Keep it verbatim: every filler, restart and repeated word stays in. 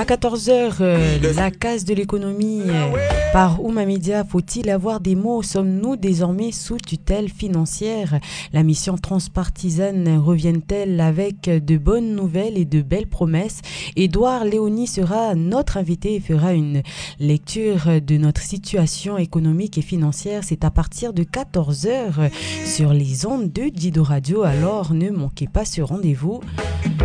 À quatorze heures, euh, la case de l'économie euh, par Ouma Media. Faut-il avoir des mots? Sommes-nous désormais sous tutelle financière? La mission transpartisane revient-elle avec de bonnes nouvelles et de belles promesses? Édouard Léonie sera notre invité et fera une lecture de notre situation économique et financière. C'est à partir de quatorze heures sur les ondes de Dido Radio. Alors ne manquez pas ce rendez-vous.